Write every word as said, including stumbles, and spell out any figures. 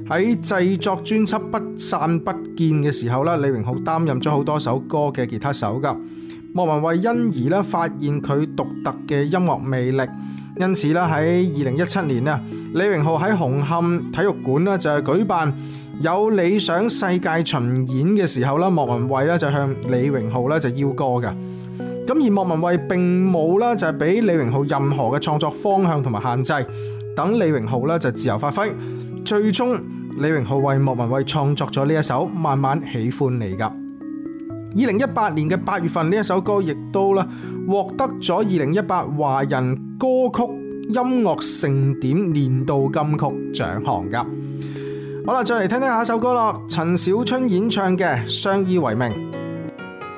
喺製作專輯不散不見嘅時候咧，李榮浩擔任咗好多首歌嘅吉他手噶。莫文蔚因而咧發現佢獨特嘅音樂魅力，因此咧喺二零一七年啊，李榮浩喺紅磡體育館咧就係舉辦有理想世界巡演嘅時候咧，莫文蔚咧就向李榮浩咧就邀歌嘅。咁而莫文蔚並冇咧就係俾李榮浩任何嘅創作方向同埋限制，等李榮浩咧就自由發揮。最終李榮浩為莫文蔚創作咗呢一首《慢慢喜歡你》噶。二零一八年嘅八月份，呢一首歌亦都咧獲得咗二零一八華人歌曲音樂盛典年度金曲獎項噶。好啦，再嚟聽聽下一首歌咯，陳小春演唱嘅《相依為命》。